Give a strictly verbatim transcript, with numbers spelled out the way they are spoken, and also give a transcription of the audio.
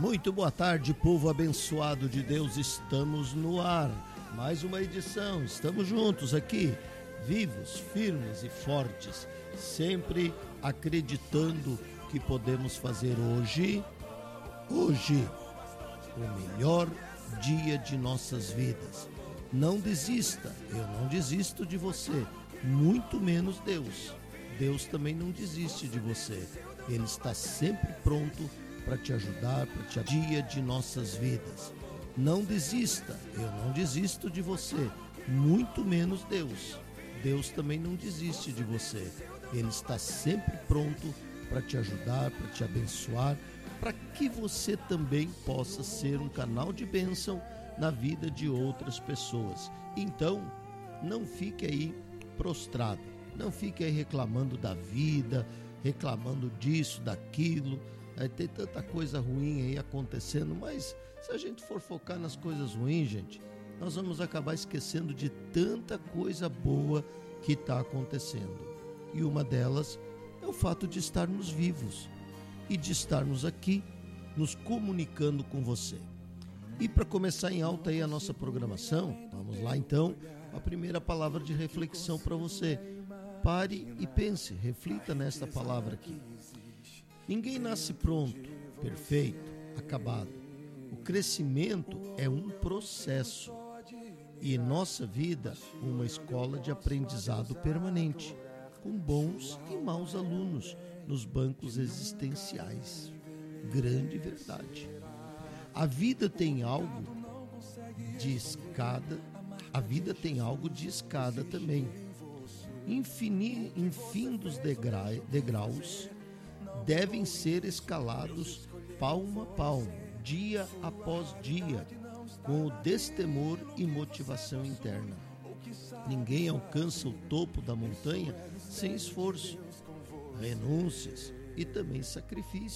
Muito boa tarde, povo abençoado de Deus, estamos no ar, mais uma edição, estamos juntos aqui, vivos, firmes e fortes, sempre acreditando que podemos fazer hoje, hoje, o melhor dia de nossas vidas. Não desista, eu não desisto de você, muito menos Deus. Deus também não desiste de você, Ele está sempre pronto para te ajudar, para te dia de nossas vidas. Não desista, eu não desisto de você, muito menos Deus. Deus também não desiste de você. Ele está sempre pronto para te ajudar, para te abençoar, para que você também possa ser um canal de bênção na vida de outras pessoas. Então, não fique aí prostrado, não fique aí reclamando da vida, reclamando disso, daquilo. Aí tem tanta coisa ruim aí acontecendo, mas se a gente for focar nas coisas ruins, gente, nós vamos acabar esquecendo de tanta coisa boa que está acontecendo. E uma delas é o fato de estarmos vivos e de estarmos aqui nos comunicando com você. E para começar em alta aí a nossa programação, vamos lá então, a primeira palavra de reflexão para você. Pare e pense, reflita nesta palavra aqui. Ninguém nasce pronto, perfeito, acabado. O crescimento é um processo e nossa vida uma escola de aprendizado permanente, com bons e maus alunos nos bancos existenciais. Grande verdade. A vida tem algo de escada, a vida tem algo de escada também. Infini, infindos degra, degraus devem ser escalados palmo a palmo, dia após dia, com o destemor e motivação interna. Ninguém alcança o topo da montanha sem esforço, renúncias e também sacrifício.